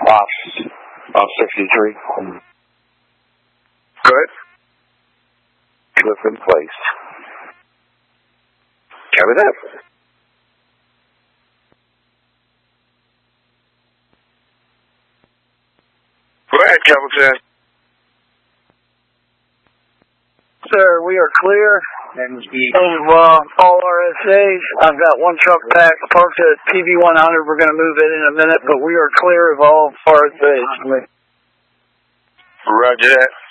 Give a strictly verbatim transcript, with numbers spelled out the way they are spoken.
Ops, off sixty-three. Good. Clip in place. Copy that. Go ahead, Captain. Sir, we are clear. And of uh, all R S As, I've got one truck back parked at P V one hundred. We're going to move it in a minute, but we are clear of all R S As. Roger that.